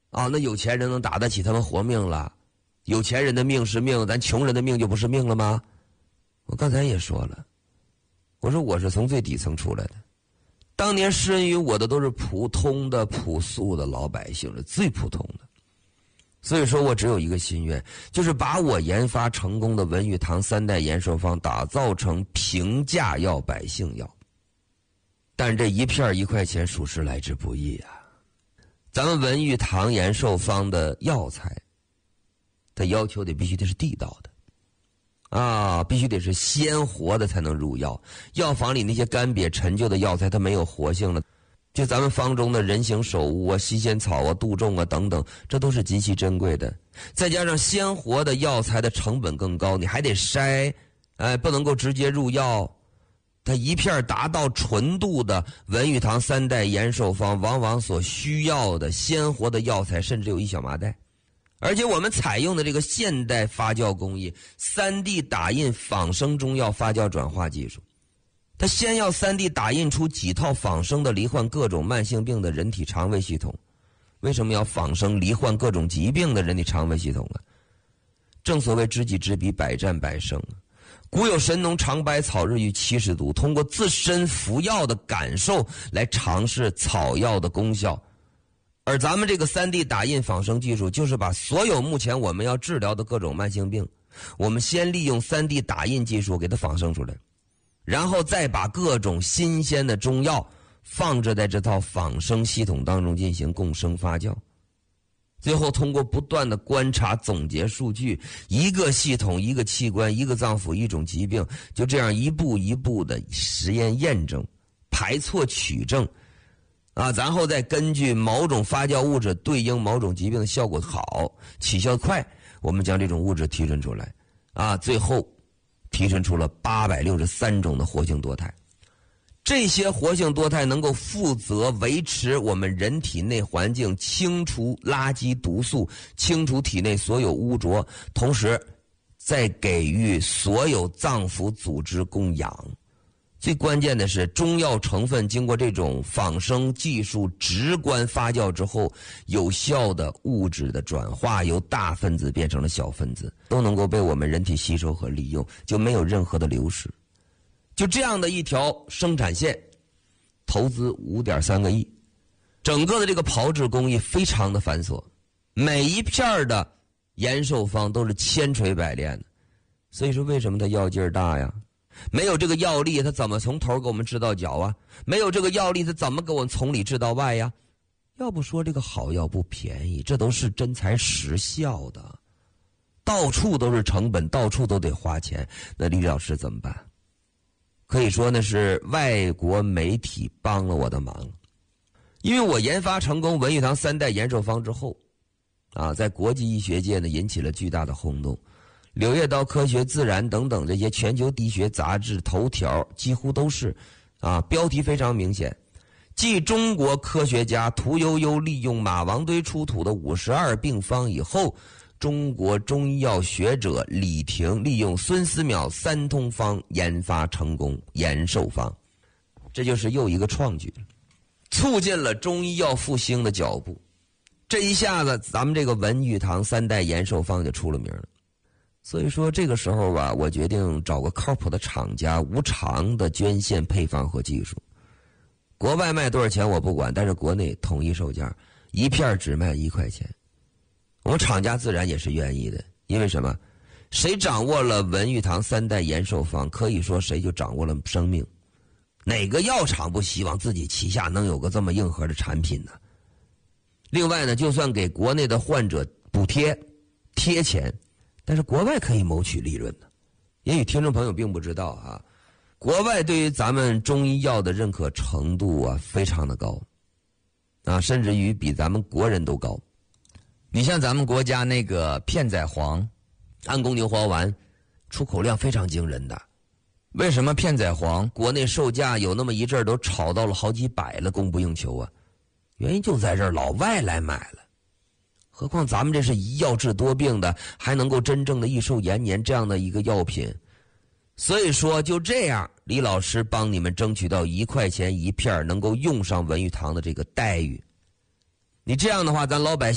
啊，那有钱人能打得起他们活命了？有钱人的命是命，咱穷人的命就不是命了吗？我刚才也说了，我说我是从最底层出来的，当年施恩于我的都是普通的朴素的老百姓，是最普通的。所以说我只有一个心愿，就是把我研发成功的文玉堂3代延寿方打造成平价药、百姓药。但这一片1块钱属实来之不易啊。咱们文玉堂延寿方的药材，它要求必须得是地道的啊，必须得是鲜活的才能入药。药房里那些干瘪陈旧的药材，它没有活性了。就咱们方中的人形手物啊、西仙草啊、杜仲啊等等，这都是极其珍贵的。再加上鲜活的药材的成本更高，你还得筛，不能够直接入药。它一片达到纯度的文玉堂3代延寿方，往往所需要的鲜活的药材甚至有一小麻袋。而且我们采用的这个现代发酵工艺 3D 打印仿生中药发酵转化技术，它先要 3D 打印出几套仿生的罹患各种慢性病的人体肠胃系统。为什么要仿生罹患各种疾病的人体肠胃系统啊？正所谓知己知彼，百战百胜啊。古有神农尝百草，日遇70毒，通过自身服药的感受来尝试草药的功效。而咱们这个 3D 打印仿生技术，就是把所有目前我们要治疗的各种慢性病，我们先利用 3D 打印技术给它仿生出来，然后再把各种新鲜的中药放置在这套仿生系统当中进行共生发酵。最后通过不断的观察总结数据，一个系统、一个器官、一个脏腑、一种疾病，就这样一步一步的实验验证、排错取证啊，然后再根据某种发酵物质对应某种疾病的效果好、起效快，我们将这种物质提纯出来啊，最后提纯出了863种的活性多肽。这些活性多肽能够负责维持我们人体内环境，清除垃圾毒素，清除体内所有污浊，同时再给予所有脏腑组织供氧。最关键的是，中药成分经过这种仿生技术直观发酵之后，有效的物质的转化，由大分子变成了小分子，都能够被我们人体吸收和利用，就没有任何的流失。就这样的一条生产线，投资5.3个亿，整个的这个炮制工艺非常的繁琐，每一片的延寿方都是千锤百炼的。所以说为什么它药劲儿大呀？没有这个药力，它怎么从头给我们治到脚啊？没有这个药力，它怎么给我们从里治到外呀？要不说这个好药不便宜，这都是真材实效的，到处都是成本，到处都得花钱。那李老师怎么办？可以说那是外国媒体帮了我的忙。因为我研发成功文玉堂3代延寿方之后啊，在国际医学界呢引起了巨大的轰动，柳叶刀、科学、自然等等这些全球医学杂志头条几乎都是啊，标题非常明显，继中国科学家屠呦呦利用马王堆出土的52病方以后，中国中医药学者李婷利用孙思邈3通方研发成功延寿方，这就是又一个创举，促进了中医药复兴的脚步。这一下子咱们这个文玉堂3代延寿方就出了名了。所以说这个时候吧，我决定找个靠谱的厂家无偿的捐献配方和技术。国外卖多少钱我不管，但是国内统一售价，一片只卖1块钱。我们厂家自然也是愿意的，因为什么？谁掌握了文玉堂3代延寿方，可以说谁就掌握了生命。哪个药厂不希望自己旗下能有个这么硬核的产品呢？另外呢，就算给国内的患者补贴贴钱，但是国外可以谋取利润的。也许听众朋友并不知道啊，国外对于咱们中医药的认可程度啊非常的高啊，甚至于比咱们国人都高。 你像咱们国家那个片仔癀、 安宫牛黄丸出口量非常惊人的， 为什么片仔癀国内售价有那么一阵儿都炒到了好几百了，供不应求啊？原因就在这儿，老外来买了。何况咱们这是一药治多病的，还能够真正的益寿延年这样的一个药品。所以说就这样，李老师帮你们争取到1块钱一片能够用上文玉堂的这个待遇。你这样的话，咱老百姓